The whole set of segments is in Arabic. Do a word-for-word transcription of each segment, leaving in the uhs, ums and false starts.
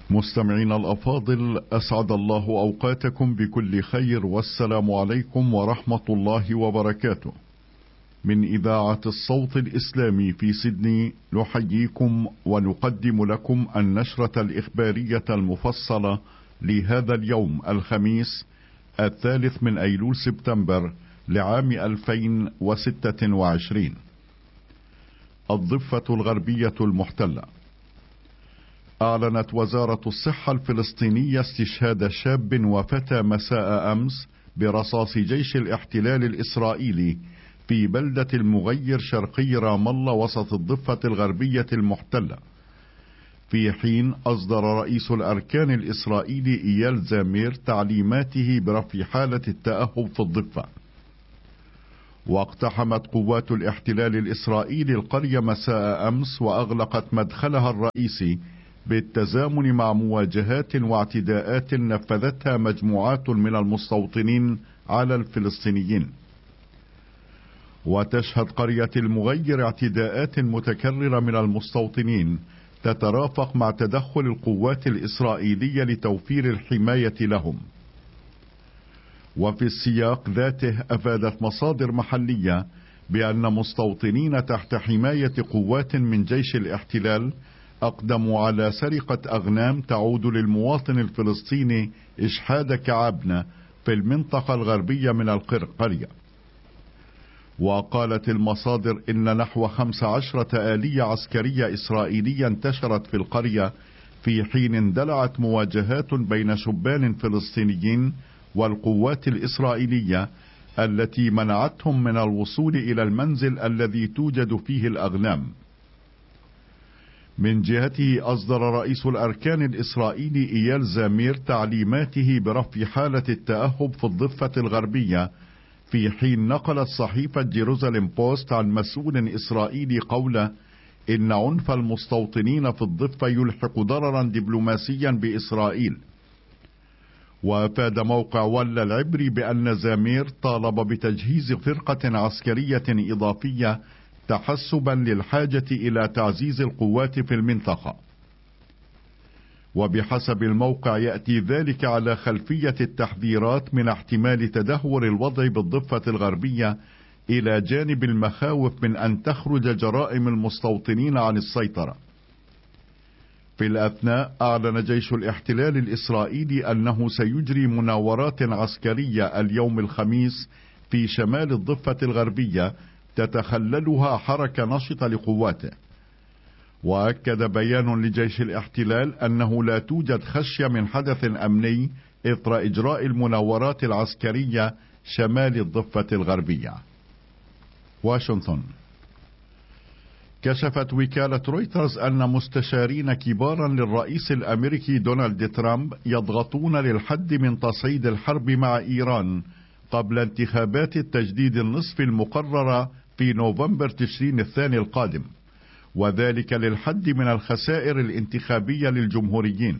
مستمعينا الأفاضل، أسعد الله أوقاتكم بكل خير، والسلام عليكم ورحمة الله وبركاته. من إذاعة الصوت الإسلامي في سيدني نحييكم ونقدم لكم النشرة الإخبارية المفصلة لهذا اليوم الخميس الثالث من أيلول سبتمبر لعام ألفين وستة وعشرين. الضفة الغربية المحتلة. أعلنت وزارة الصحة الفلسطينية استشهاد شاب وفتى مساء أمس برصاص جيش الاحتلال الإسرائيلي في بلدة المغير شرقي رام الله وسط الضفة الغربية المحتلة، في حين أصدر رئيس الأركان الإسرائيلي إيال زامير تعليماته برفع حالة التأهب في الضفة. واقتحمت قوات الاحتلال الإسرائيلي القرية مساء أمس وأغلقت مدخلها الرئيسي بالتزامن مع مواجهات واعتداءات نفذتها مجموعات من المستوطنين على الفلسطينيين. وتشهد قرية المغير اعتداءات متكررة من المستوطنين تترافق مع تدخل القوات الإسرائيلية لتوفير الحماية لهم. وفي السياق ذاته أفادت مصادر محلية بأن مستوطنين تحت حماية قوات من جيش الاحتلال أقدموا على سرقة أغنام تعود للمواطن الفلسطيني إشحاد كعبنة في المنطقة الغربية من القرية. وقالت المصادر إن نحو خمس عشرة آلية عسكرية إسرائيلية انتشرت في القرية، في حين اندلعت مواجهات بين شبان فلسطينيين والقوات الإسرائيلية التي منعتهم من الوصول إلى المنزل الذي توجد فيه الأغنام. من جهته أصدر رئيس الأركان الإسرائيلي إيال زامير تعليماته برفع حالة التأهب في الضفة الغربية، في حين نقلت صحيفة جيروزاليم بوست عن مسؤول إسرائيلي قوله إن عنف المستوطنين في الضفة يلحق ضررا دبلوماسيا بإسرائيل. وأفاد موقع ولا العبري بأن زامير طالب بتجهيز فرقة عسكرية إضافية تحسبا للحاجة إلى تعزيز القوات في المنطقة. وبحسب الموقع يأتي ذلك على خلفية التحذيرات من احتمال تدهور الوضع بالضفة الغربية، إلى جانب المخاوف من أن تخرج جرائم المستوطنين عن السيطرة. في الأثناء أعلن جيش الاحتلال الإسرائيلي أنه سيجري مناورات عسكرية اليوم الخميس في شمال الضفة الغربية تتخللها حركة نشطة لقواته. وأكد بيان لجيش الاحتلال أنه لا توجد خشية من حدث أمني إثر إجراء المناورات العسكرية شمال الضفة الغربية. واشنطن. كشفت وكالة رويترز أن مستشارين كبارا للرئيس الأمريكي دونالد ترامب يضغطون للحد من تصعيد الحرب مع إيران قبل انتخابات التجديد النصف المقررة في نوفمبر تشرين الثاني القادم، وذلك للحد من الخسائر الانتخابية للجمهوريين.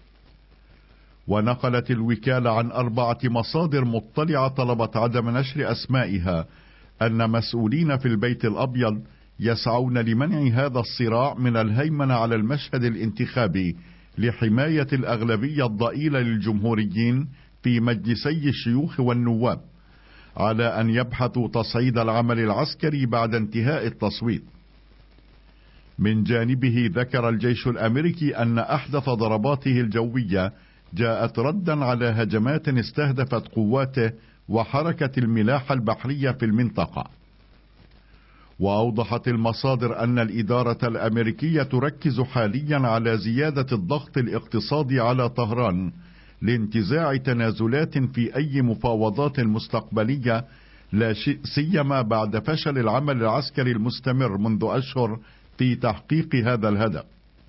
ونقلت الوكالة عن أربعة مصادر مطلعة طلبت عدم نشر أسمائها أن مسؤولين في البيت الأبيض يسعون لمنع هذا الصراع من الهيمنة على المشهد الانتخابي لحماية الأغلبية الضئيلة للجمهوريين في مجلسي الشيوخ والنواب، على أن يبحثوا تصعيد العمل العسكري بعد انتهاء التصويت. من جانبه ذكر الجيش الأمريكي أن أحدث ضرباته الجوية جاءت ردا على هجمات استهدفت قواته وحركة الملاحة البحرية في المنطقة. وأوضحت المصادر أن الإدارة الأمريكية تركز حاليا على زيادة الضغط الاقتصادي على طهران لانتزاع تنازلات في أي مفاوضات مستقبلية، لا سيما بعد فشل العمل العسكري المستمر منذ أشهر في تحقيق هذا الهدف.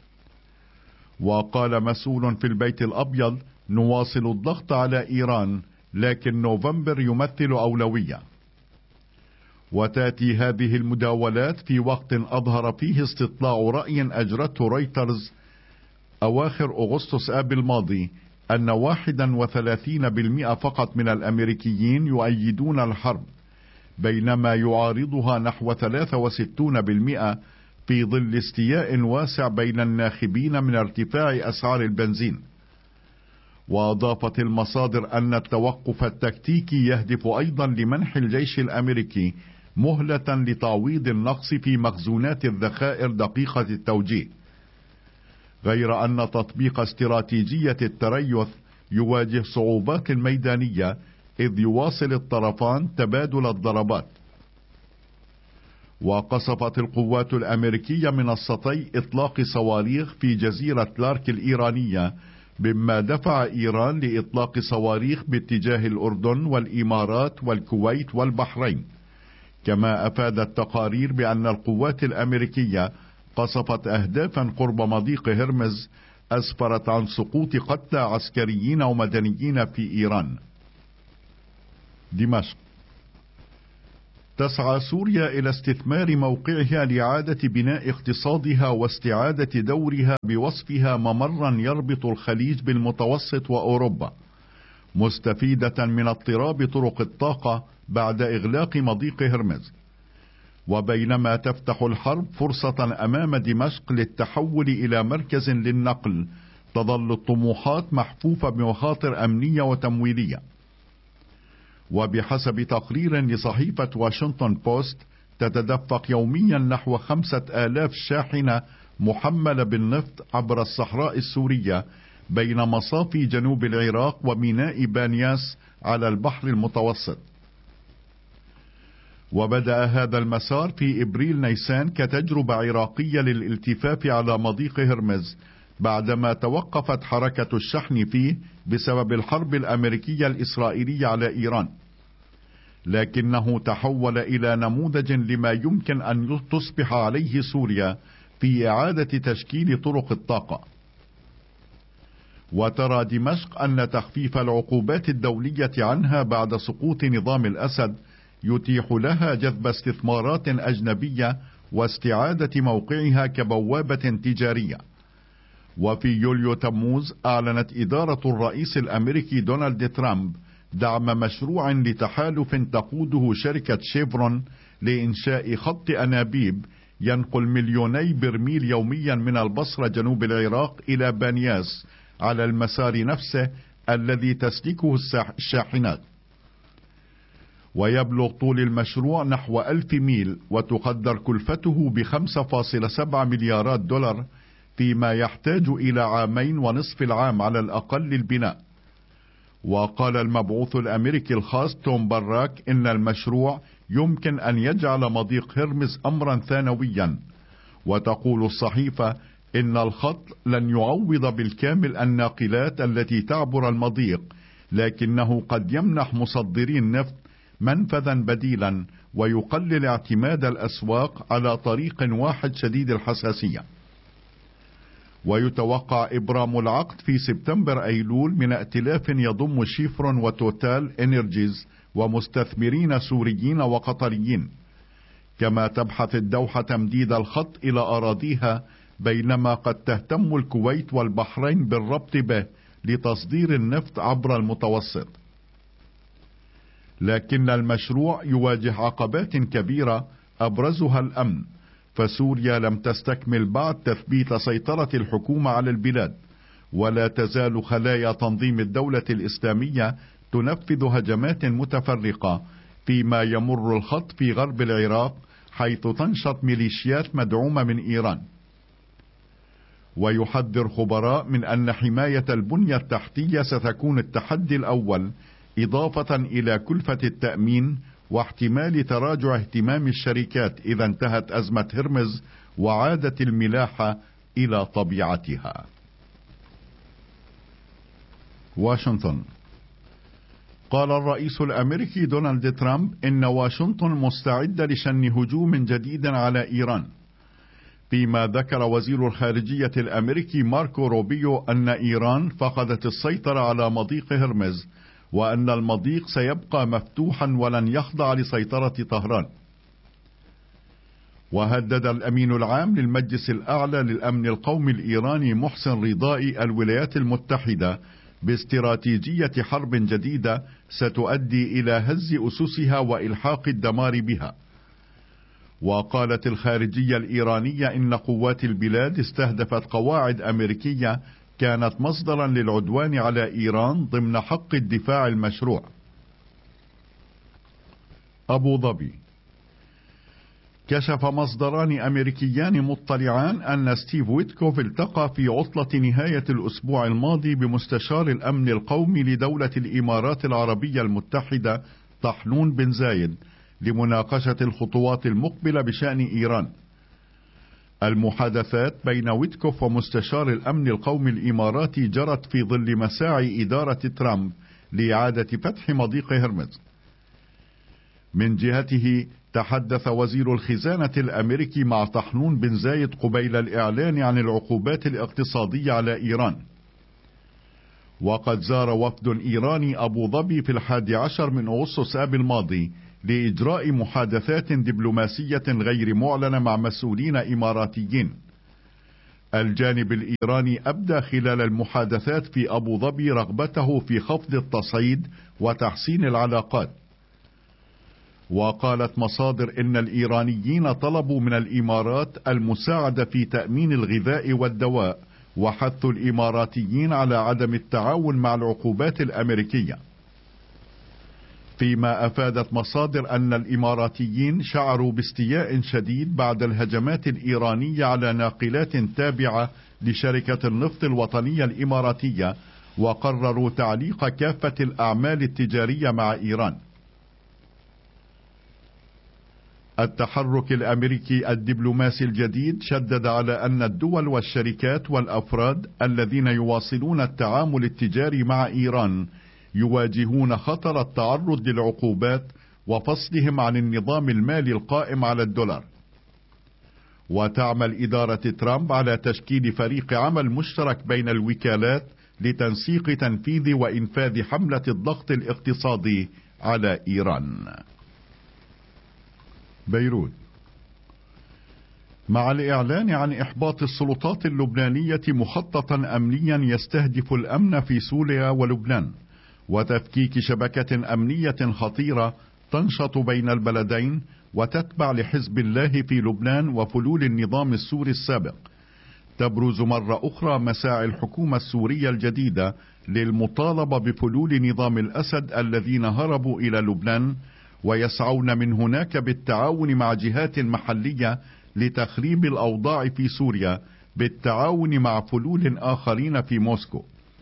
وقال مسؤول في البيت الأبيض: نواصل الضغط على إيران، لكن نوفمبر يمثل أولوية. وتأتي هذه المداولات في وقت أظهر فيه استطلاع رأي أجرته رويترز أواخر أغسطس آب الماضي أن واحدا وثلاثين بالمئة فقط من الأمريكيين يؤيدون الحرب، بينما يعارضها نحو ثلاثة وستين بالمئة في ظل استياء واسع بين الناخبين من ارتفاع أسعار البنزين. وأضافت المصادر أن التوقف التكتيكي يهدف أيضا لمنح الجيش الأمريكي مهلة لتعويض النقص في مخزونات الذخائر دقيقة التوجيه، غير أن تطبيق استراتيجية التريث يواجه صعوبات ميدانية، إذ يواصل الطرفان تبادل الضربات. وقصفت القوات الأمريكية منصتي إطلاق صواريخ في جزيرة لارك الإيرانية، مما دفع إيران لإطلاق صواريخ باتجاه الأردن والإمارات والكويت والبحرين. كما أفادت تقارير بأن القوات الأمريكية قصفت أهدافا قرب مضيق هرمز أسفرت عن سقوط قتلى عسكريين ومدنيين في إيران. دمشق. تسعى سوريا إلى استثمار موقعها لإعادة بناء اقتصادها واستعادة دورها بوصفها ممرا يربط الخليج بالمتوسط وأوروبا، مستفيدة من اضطراب طرق الطاقة بعد إغلاق مضيق هرمز. وبينما تفتح الحرب فرصة أمام دمشق للتحول إلى مركز للنقل، تظل الطموحات محفوفة بمخاطر أمنية وتمويلية. وبحسب تقرير لصحيفة واشنطن بوست، تتدفق يوميا نحو خمسة آلاف شاحنة محملة بالنفط عبر الصحراء السورية بين مصافي جنوب العراق وميناء بانياس على البحر المتوسط. وبدأ هذا المسار في إبريل نيسان كتجربة عراقية للالتفاف على مضيق هرمز، بعدما توقفت حركة الشحن فيه بسبب الحرب الأمريكية الإسرائيلية على إيران، لكنه تحول إلى نموذج لما يمكن أن تصبح عليه سوريا في إعادة تشكيل طرق الطاقة. وترى دمشق أن تخفيف العقوبات الدولية عنها بعد سقوط نظام الأسد يتيح لها جذب استثمارات أجنبية واستعادة موقعها كبوابة تجارية. وفي يوليو تموز أعلنت إدارة الرئيس الأمريكي دونالد ترامب دعم مشروع لتحالف تقوده شركة شيفرون لإنشاء خط أنابيب ينقل مليوني برميل يوميا من البصرة جنوب العراق إلى بانياس على المسار نفسه الذي تسلكه الشاحنات. ويبلغ طول المشروع نحو ألف ميل، وتقدر كلفته بخمسة فاصلة سبعة مليارات دولار، فيما يحتاج إلى عامين ونصف العام على الأقل للبناء. وقال المبعوث الأمريكي الخاص توم براك إن المشروع يمكن أن يجعل مضيق هرمز أمرا ثانويا. وتقول الصحيفة إن الخط لن يعوض بالكامل الناقلات التي تعبر المضيق، لكنه قد يمنح مصدري النفط منفذا بديلا ويقلل اعتماد الأسواق على طريق واحد شديد الحساسية. ويتوقع إبرام العقد في سبتمبر أيلول من ائتلاف يضم شيفرون وتوتال إنرجيز ومستثمرين سوريين وقطريين. كما تبحث الدوحة تمديد الخط إلى أراضيها، بينما قد تهتم الكويت والبحرين بالربط به لتصدير النفط عبر المتوسط. لكن المشروع يواجه عقبات كبيرة أبرزها الأمن، فسوريا لم تستكمل بعد تثبيت سيطرة الحكومة على البلاد، ولا تزال خلايا تنظيم الدولة الإسلامية تنفذ هجمات متفرقة، فيما يمر الخط في غرب العراق حيث تنشط ميليشيات مدعومة من إيران. ويحذر خبراء من أن حماية البنية التحتية ستكون التحدي الأول، إضافة إلى كلفة التأمين واحتمال تراجع اهتمام الشركات إذا انتهت أزمة هرمز وعادت الملاحة إلى طبيعتها. واشنطن. قال الرئيس الأمريكي دونالد ترامب إن واشنطن مستعدة لشن هجوم جديد على إيران، فيما ذكر وزير الخارجية الأمريكي ماركو روبيو أن إيران فقدت السيطرة على مضيق هرمز، وأن المضيق سيبقى مفتوحا ولن يخضع لسيطرة طهران. وهدد الأمين العام للمجلس الأعلى للأمن القومي الإيراني محسن رضائي الولايات المتحدة باستراتيجية حرب جديدة ستؤدي إلى هز أسسها وإلحاق الدمار بها. وقالت الخارجية الإيرانية إن قوات البلاد استهدفت قواعد أمريكية كانت مصدرا للعدوان على إيران ضمن حق الدفاع المشروع. أبو ظبي. كشف مصدران أمريكيان مطلعان أن ستيف ويتكوف التقى في عطلة نهاية الأسبوع الماضي بمستشار الأمن القومي لدولة الإمارات العربية المتحدة طحنون بن زايد لمناقشة الخطوات المقبلة بشأن إيران. المحادثات بين ويتكوف ومستشار الأمن القومي الإماراتي جرت في ظل مساعي إدارة ترامب لإعادة فتح مضيق هرمز. من جهته تحدث وزير الخزانة الأمريكي مع طحنون بن زايد قبيل الإعلان عن العقوبات الاقتصادية على إيران. وقد زار وفد إيراني أبو ظبي في الحادي عشر من أغسطس آب الماضي لإجراء محادثات دبلوماسية غير معلنة مع مسؤولين إماراتيين. الجانب الإيراني أبدى خلال المحادثات في أبو ظبي رغبته في خفض التصعيد وتحسين العلاقات. وقالت مصادر إن الإيرانيين طلبوا من الإمارات المساعدة في تأمين الغذاء والدواء، وحث الإماراتيين على عدم التعاون مع العقوبات الأمريكية. فيما أفادت مصادر أن الإماراتيين شعروا باستياء شديد بعد الهجمات الإيرانية على ناقلات تابعة لشركة النفط الوطنية الإماراتية، وقرروا تعليق كافة الأعمال التجارية مع إيران. التحرك الأمريكي الدبلوماسي الجديد شدد على أن الدول والشركات والأفراد الذين يواصلون التعامل التجاري مع إيران يواجهون خطر التعرض للعقوبات وفصلهم عن النظام المالي القائم على الدولار. وتعمل إدارة ترامب على تشكيل فريق عمل مشترك بين الوكالات لتنسيق تنفيذ وإنفاذ حملة الضغط الاقتصادي على إيران. بيروت. مع الإعلان عن إحباط السلطات اللبنانية مخططا أمنيا يستهدف الأمن في سوريا ولبنان وتفكيك شبكة أمنية خطيرة تنشط بين البلدين وتتبع لحزب الله في لبنان وفلول النظام السوري السابق، تبرز مرة أخرى مساعي الحكومة السورية الجديدة للمطالبة بفلول نظام الأسد الذين هربوا إلى لبنان، ويسعون من هناك بالتعاون مع جهات محلية لتخريب الأوضاع في سوريا بالتعاون مع فلول آخرين في موسكو.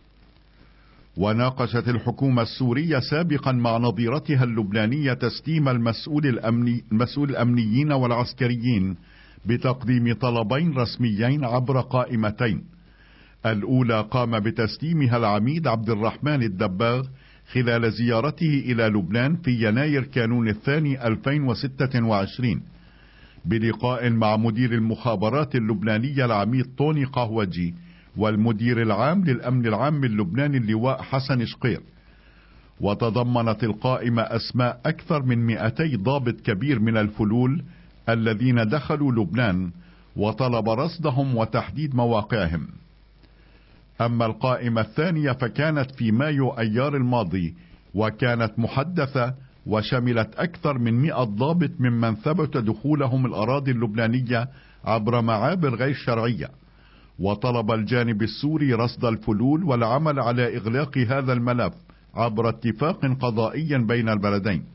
وناقشت الحكومة السورية سابقا مع نظيرتها اللبنانية تسليم المسؤول الأمني المسؤول الأمنيين والعسكريين بتقديم طلبين رسميين عبر قائمتين. الأولى قام بتسليمها العميد عبد الرحمن الدباغ خلال زيارته إلى لبنان في يناير كانون الثاني ألفين وستة وعشرين بلقاء مع مدير المخابرات اللبنانية العميد طوني قهوجي والمدير العام للأمن العام اللبناني اللواء حسن شقير. وتضمنت القائمة أسماء أكثر من مئتي ضابط كبير من الفلول الذين دخلوا لبنان وطلب رصدهم وتحديد مواقعهم. أما القائمة الثانية فكانت في مايو أيار الماضي وكانت محدثة وشملت أكثر من مئة ضابط ممن ثبت دخولهم الأراضي اللبنانية عبر معابر غير شرعية. وطلب الجانب السوري رصد الفلول والعمل على إغلاق هذا الملف عبر اتفاق قضائي بين البلدين.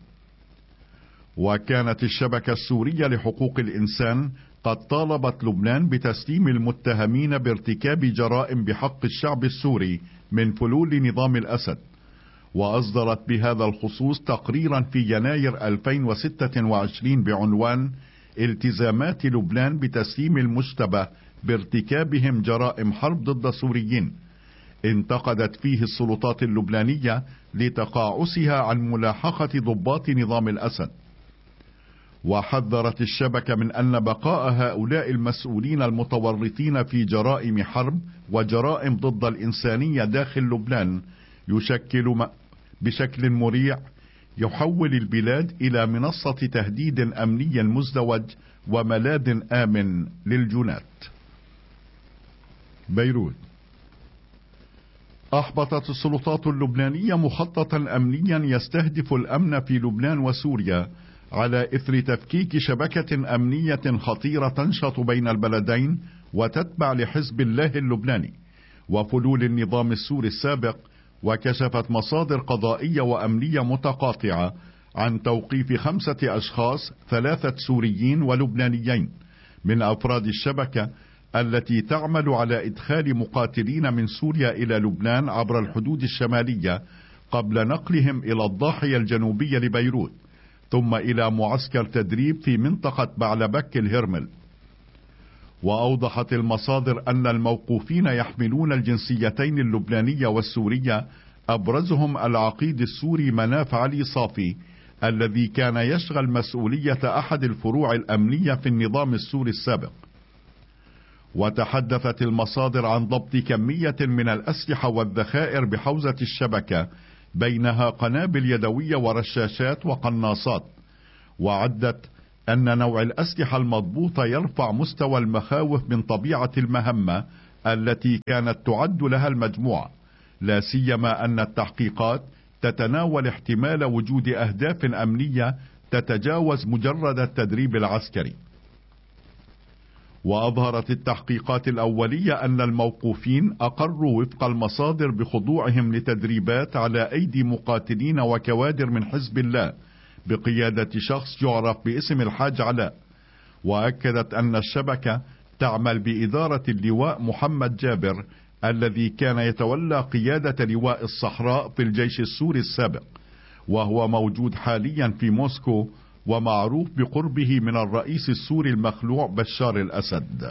وكانت الشبكة السورية لحقوق الإنسان قد طالبت لبنان بتسليم المتهمين بارتكاب جرائم بحق الشعب السوري من فلول نظام الأسد، وأصدرت بهذا الخصوص تقريرا في يناير ألفين وستة وعشرين بعنوان التزامات لبنان بتسليم المشتبه بارتكابهم جرائم حرب ضد السوريين، انتقدت فيه السلطات اللبنانية لتقاعسها عن ملاحقة ضباط نظام الأسد. وحذرت الشبكة من أن بقاء هؤلاء المسؤولين المتورطين في جرائم حرب وجرائم ضد الإنسانية داخل لبنان يشكل بشكل مريع يحول البلاد إلى منصة تهديد أمني مزدوج وملاذ آمن للجنات. بيروت. أحبطت السلطات اللبنانية مخططا أمنيا يستهدف الأمن في لبنان وسوريا على إثر تفكيك شبكة أمنية خطيرة تنشط بين البلدين وتتبع لحزب الله اللبناني وفلول النظام السوري السابق. وكشفت مصادر قضائية وأمنية متقاطعة عن توقيف خمسة أشخاص، ثلاثة سوريين ولبنانيين، من أفراد الشبكة التي تعمل على إدخال مقاتلين من سوريا إلى لبنان عبر الحدود الشمالية قبل نقلهم إلى الضاحية الجنوبية لبيروت، ثم إلى معسكر تدريب في منطقة بعلبك الهرمل. وأوضحت المصادر أن الموقوفين يحملون الجنسيتين اللبنانية والسورية، أبرزهم العقيد السوري مناف علي صافي الذي كان يشغل مسؤولية أحد الفروع الأمنية في النظام السوري السابق. وتحدثت المصادر عن ضبط كمية من الأسلحة والذخائر بحوزة الشبكة، بينها قنابل يدوية ورشاشات وقناصات. وعدت أن نوع الأسلحة المضبوطة يرفع مستوى المخاوف من طبيعة المهمة التي كانت تعد لها المجموعة، لا سيما أن التحقيقات تتناول احتمال وجود أهداف أمنية تتجاوز مجرد التدريب العسكري. وأظهرت التحقيقات الأولية أن الموقوفين أقروا وفق المصادر بخضوعهم لتدريبات على أيدي مقاتلين وكوادر من حزب الله بقيادة شخص يعرف باسم الحاج علاء. وأكدت أن الشبكة تعمل بإدارة اللواء محمد جابر الذي كان يتولى قيادة لواء الصحراء في الجيش السوري السابق، وهو موجود حاليا في موسكو ومعروف بقربه من الرئيس السوري المخلوع بشار الأسد.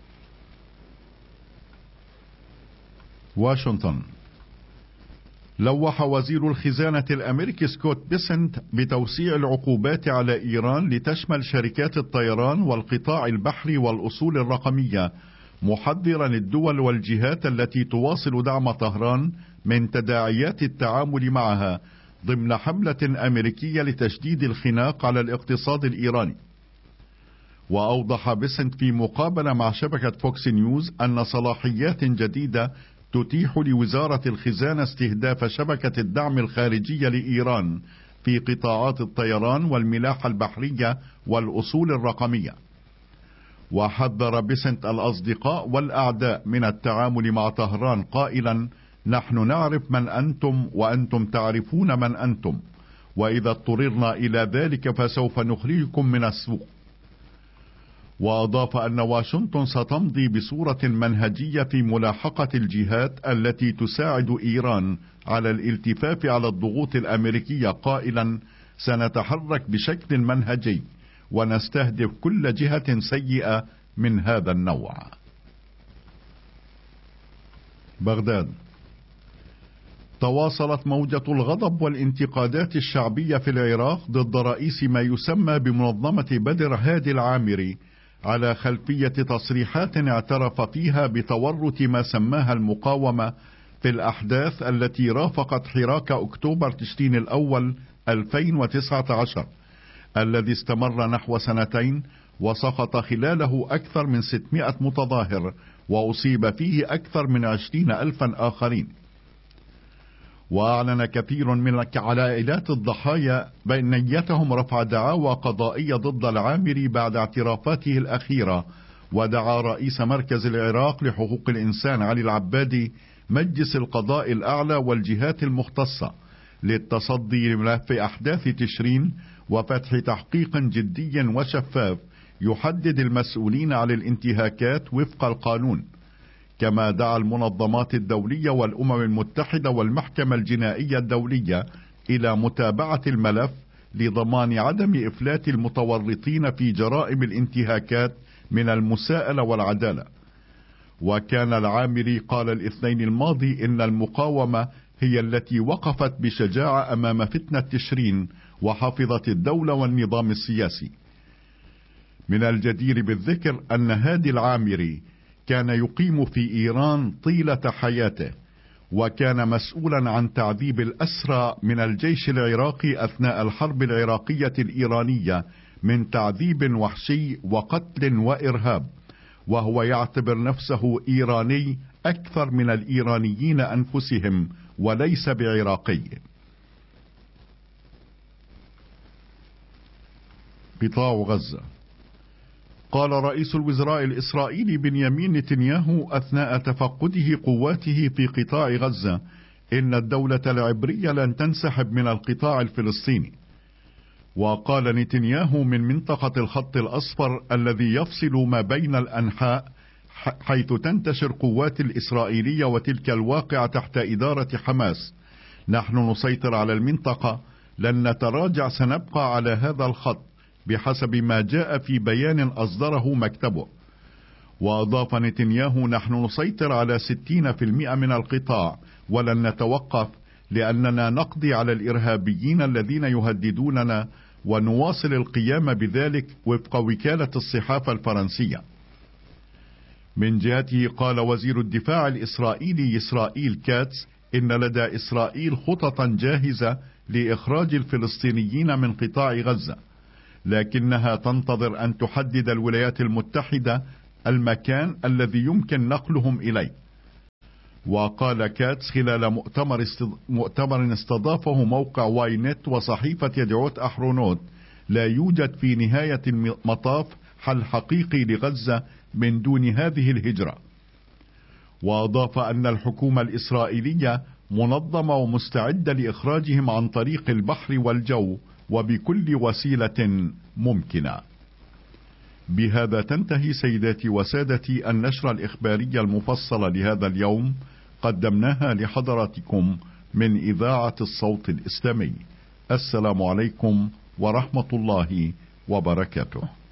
واشنطن. لوح وزير الخزانة الأمريكي سكوت بيسنت بتوسيع العقوبات على إيران لتشمل شركات الطيران والقطاع البحري والأصول الرقمية، محذرا الدول والجهات التي تواصل دعم طهران من تداعيات التعامل معها ضمن حملة أمريكية لتشديد الخناق على الاقتصاد الإيراني. وأوضح بيسنت في مقابلة مع شبكة فوكس نيوز أن صلاحيات جديدة تتيح لوزارة الخزانة استهداف شبكة الدعم الخارجية لإيران في قطاعات الطيران والملاحة البحرية والأصول الرقمية. وحذر بيسنت الأصدقاء والأعداء من التعامل مع طهران قائلا: نحن نعرف من أنتم وأنتم تعرفون من أنتم، وإذا اضطررنا إلى ذلك فسوف نخرجكم من السوق. وأضاف أن واشنطن ستمضي بصورة منهجية في ملاحقة الجهات التي تساعد إيران على الالتفاف على الضغوط الأمريكية، قائلا: سنتحرك بشكل منهجي ونستهدف كل جهة سيئة من هذا النوع. بغداد. تواصلت موجة الغضب والانتقادات الشعبية في العراق ضد رئيس ما يسمى بمنظمة بدر هادي العامري على خلفية تصريحات اعترف فيها بتورط ما سماها المقاومة في الأحداث التي رافقت حراك أكتوبر تشرين الأول ألفين وتسعة عشر الذي استمر نحو سنتين وسقط خلاله أكثر من ستمائة متظاهر وأصيب فيه أكثر من عشرين ألفا آخرين. وأعلن كثير من عائلات الضحايا بنيتهم رفع دعاوى قضائية ضد العامري بعد اعترافاته الأخيرة. ودعا رئيس مركز العراق لحقوق الإنسان علي العبادي مجلس القضاء الأعلى والجهات المختصة للتصدي لملف أحداث تشرين وفتح تحقيق جدي وشفاف يحدد المسؤولين على الانتهاكات وفق القانون. كما دعا المنظمات الدولية والأمم المتحدة والمحكمة الجنائية الدولية إلى متابعة الملف لضمان عدم إفلات المتورطين في جرائم الانتهاكات من المساءلة والعدالة. وكان العامري قال الاثنين الماضي إن المقاومة هي التي وقفت بشجاعة أمام فتنة تشرين وحفظت الدولة والنظام السياسي. من الجدير بالذكر أن هادي العامري كان يقيم في إيران طيلة حياته، وكان مسؤولا عن تعذيب الأسرى من الجيش العراقي أثناء الحرب العراقية الإيرانية من تعذيب وحشي وقتل وإرهاب، وهو يعتبر نفسه إيراني أكثر من الإيرانيين أنفسهم وليس بعراقي. قطاع غزة. قال رئيس الوزراء الإسرائيلي بنيامين نتنياهو أثناء تفقده قواته في قطاع غزة إن الدولة العبرية لن تنسحب من القطاع الفلسطيني. وقال نتنياهو من منطقة الخط الأصفر الذي يفصل ما بين الأنحاء حيث تنتشر قوات الإسرائيلية وتلك الواقعة تحت إدارة حماس: نحن نسيطر على المنطقة، لن نتراجع، سنبقى على هذا الخط بحسب ما جاء في بيان أصدره مكتبه. وأضاف نتنياهو: نحن نسيطر على ستين بالمئة من القطاع ولن نتوقف، لأننا نقضي على الإرهابيين الذين يهددوننا ونواصل القيام بذلك وفق وكالة الصحافة الفرنسية. من جهته قال وزير الدفاع الإسرائيلي إسرائيل كاتس إن لدى إسرائيل خططا جاهزة لإخراج الفلسطينيين من قطاع غزة، لكنها تنتظر أن تحدد الولايات المتحدة المكان الذي يمكن نقلهم إليه. وقال كاتس خلال مؤتمر, استض... مؤتمر استضافه موقع واي نت وصحيفة يدعوت أحرونوت: لا يوجد في نهاية المطاف حل حقيقي لغزة من دون هذه الهجرة. وأضاف أن الحكومة الإسرائيلية منظمة ومستعدة لإخراجهم عن طريق البحر والجو وبكل وسيلة ممكنة. بهذا تنتهي سيداتي وسادتي النشرة الإخبارية المفصلة لهذا اليوم، قدمناها لحضراتكم من إذاعة الصوت الإسلامي. السلام عليكم ورحمة الله وبركاته.